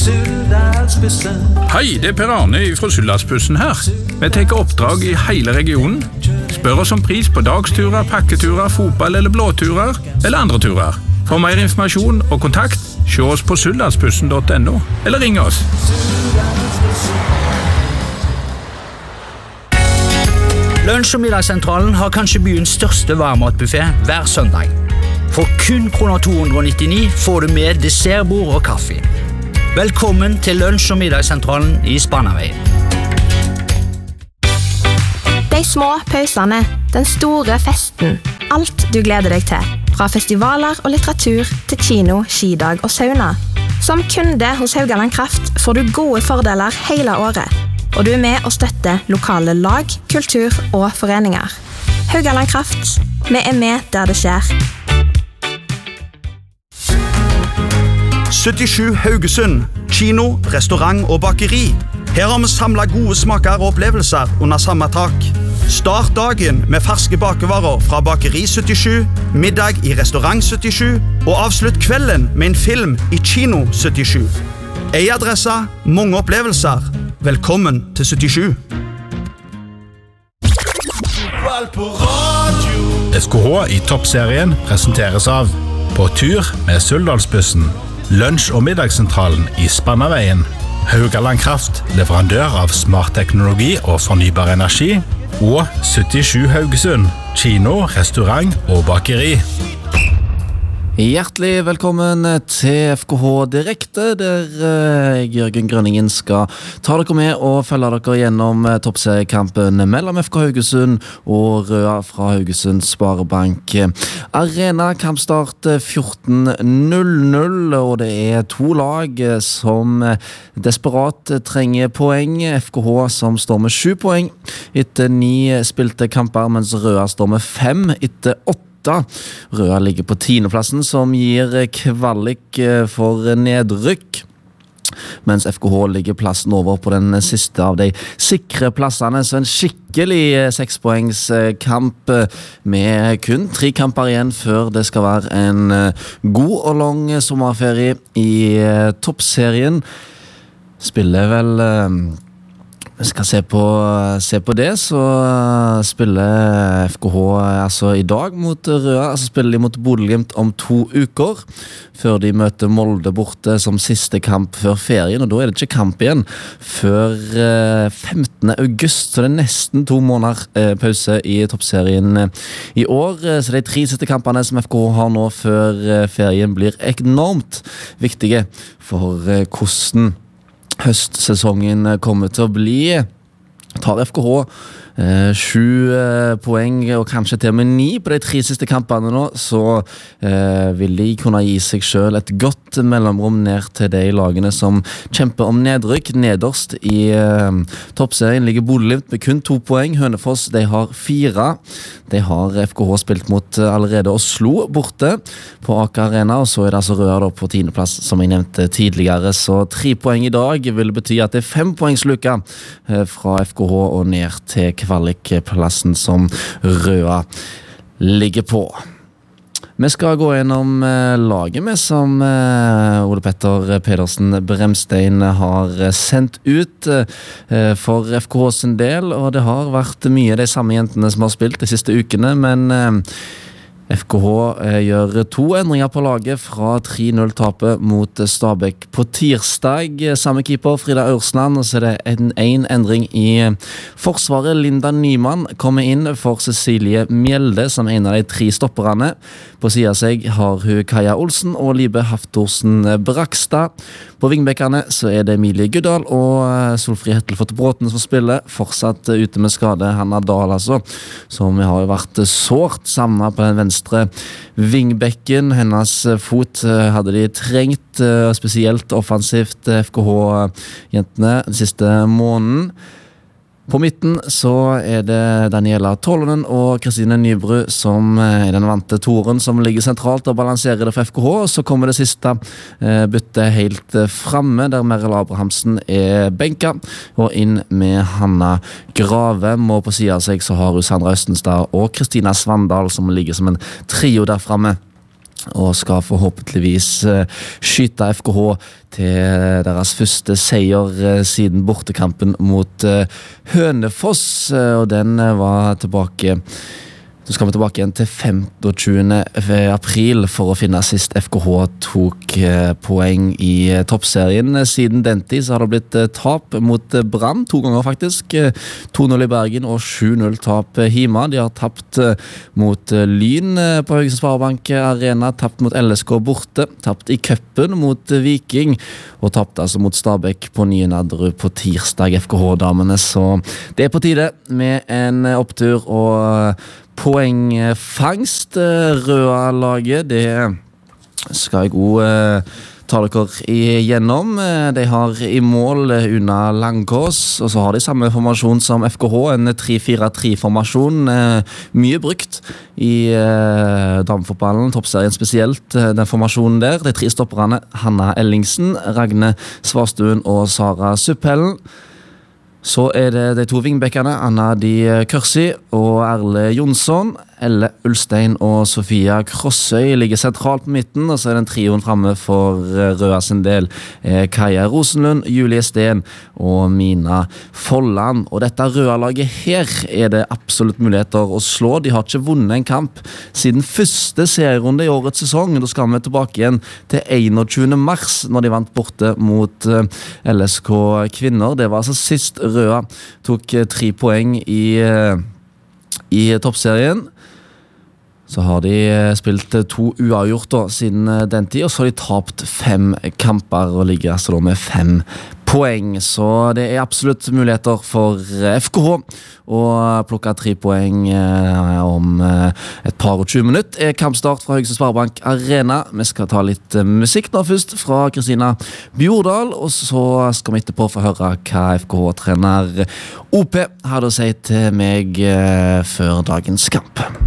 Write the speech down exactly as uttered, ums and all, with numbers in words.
Hei, det er Per Arne fra Suldalsbussen her. Vi tar oppdrag i hele regionen. Spør oss om pris på dagsturer, pakketurer, fotball eller blåturer, eller andre turer. For mer informasjon og kontakt, se oss på suldalsbussen punktum no, eller ring oss. Lunsj- og middagssentralen har kanskje byens største varmmatbuffet hver søndag. For kun kroner to hundre nittini får du med dessertbord og kaffe. Velkommen til Lunsj- og middagssentralen i Spannaveien. De små pausene, den store festen, alt du gleder deg til. Fra festivaler og litteratur til kino, skidag og sauna. Som kunde hos Haugaland Kraft får du gode fordeler hele året. Og du er med og støtter lokale lag, kultur og foreninger. Haugaland Kraft, vi er med der det skjer. syttisju Haugesund, kino, restaurant og bakeri. Her har vi samlet gode smaker og opplevelser under samme tak. Start dagen med ferske bakevarer fra Bakeri syttisju, middag i Restaurant syttisju, og avslutt kvelden med en film i Kino syttisju. En adresse, mange opplevelser. Velkommen til syttisju. S K H i toppserien presenteres av På tur med Suldalsbussen, Lunsj- og middagssentralen i Spannaveien, Haugaland Kraft, leverandør av smart teknologi og fornybar energi, og syttisju Haugesund, kino, restaurant og bakeri. Hjertelig velkommen til F K H Direkte, der jeg, Jørgen Grønningen, skal ta dere med og følge dere gjennom toppseriekampen mellom F K Haugesund og Røa fra Haugesund Sparebank Arena. Kampstart fjorten null null, og det er to lag som desperat trenger poeng. F K H som står med sju poeng etter ni spilte kamper, mens Røa står med fem etter åtte. Røa ligger på tiendeplassen, som gir kvalik for nedrykk, mens F K H ligger plassen over på den siste av de sikre plassene. Så en skikkelig sekspoengskamp med kun tre kamper igjen før det skal være en god og lang sommerferie i toppserien. Spiller vel... Vi skal se på, se på det, så spiller F K H altså i dag mot Røa, altså spiller de mot Bodø/Glimt om to uker, før de møter Molde borte som siste kamp før ferien, og da er det ikke kamp igjen før femtende august, så det er nesten to måneder pause i toppserien i år. Så de tre siste kampene som F K H har nå før ferien blir enormt viktige for hvordan høstsesongen kommer til å bli. Tar F K H eh, sju eh, poeng og kanskje til og med ni på de tre siste kampene nå, så eh, vil de kunne gi seg selv et godt mellomrom ned til de lagene som kjemper om nedrykk. Nederst i eh, toppserien ligger Bodø/Glimt med kun to poeng. Hønefoss, de har fire. De har F K H spilt mot allerede og slo borte på Aker Arena, og så er det altså Røa da på tiendeplass, som jeg nevnte tidligere. Så tre poeng i dag vil bety at det er fem poengsluka fra F K H og ned til kvalikplassen som Røa ligger på. Vi skal gå gjennom laget med som Ole Petter Pedersen Bremstein har sendt ut for F K H sin del, og det har vært mye de samme jentene som har spilt de siste ukene, men F K H gjør to endringer på laget fra tre null tapet mot Stabæk på tirsdag. Samme keeper, Frida Ørsland, og så er det en, en endring i forsvaret. Linda Nyman kommer inn for Cecilie Mjelde som en av de tre stopperne. På siden av seg har hun Kaja Olsen og Libe Haftorsen Brakstad. På vingbekkene så er det Emilie Guddal og Solfrid Hettelfot Bråten som spiller, fortsatt ute med skade. Hanna Dahl altså, som har vært sårt savnet på den venstre vingbekken. Hennes fot hadde de trengt, spesielt offensivt F K H-jentene den siste måneden. På midten så er det Daniela Tolonen og Kristine Nybru som er den vante toren som ligger sentralt og balanserer det for F K H. Så kommer det siste eh, byttet helt fremme, der Merrill Abrahamsen er benka, og inn med Hanna Gravem, og på siden av seg så har hun Sandra Østenstad og Kristina Svandal som ligger som en trio der fremme. og skal forhåpentligvis skyte F K H til deres første seier siden bortekampen mot Hønefoss, og den var tilbake. Så skal vi tilbake igjen til femogtjuende april for å finne sist F K H tok poeng i toppserien. Siden den tid så har det blitt tap mot Brann, to ganger faktisk. to null i Bergen og sju null tap hjemme. De har tapt mot Lyn på Haugesund Sparebank Arena, tapt mot L S K borte, tapt i cupen mot Viking, og tapt altså mot Stabæk på Nye Nadderud på tirsdag, F K H-damene. Så det er på tide med en opptur og poengfangst. Røa laget, det skal jeg god eh, ta dere igjennom. De har i mål Una Langkås, og så har de samme formasjon som F K H, en tre fire tre-formasjon, eh, mye brukt i eh, damefotballen, toppserien spesielt, eh, den formasjonen der. De tre stopperne, Hanna Ellingsen, Ragne Svarstuen og Sara Suppellen. Så er det de to vingbekkene, Anna Di Kørsi og Erle Jonsson. Elle Ulstein og Sofia Krossøy ligger sentralt på midten, og så er den trioen fremme for Røa sin del. Kaja Rosenlund, Julie Sten og Mina Folland. Og dette Røa-laget her er det absolutt muligheter å slå. De har ikke vunnet en kamp siden første serierunde i årets sesong. Da skal vi tilbake igjen til enogtjuende mars, når de vant borte mot L S K kvinner. Det var altså sist Røa tok tre poeng i, i toppserien. Så har de spilt to uavgjort da, siden den tid, og så har de tapt fem kamper og ligger altså da med fem poeng. Så det er absolutt muligheter for F K H å plukke tre poeng eh, om eh, et par og tjue minutter. Er kampstart fra Haugesund Sparebank Arena. Vi skal ta litt eh, musikk da først fra Kristina Bjordal, og så skal vi etterpå få høre hva F K H-trener O P hadde å si til meg eh, før dagens kamp.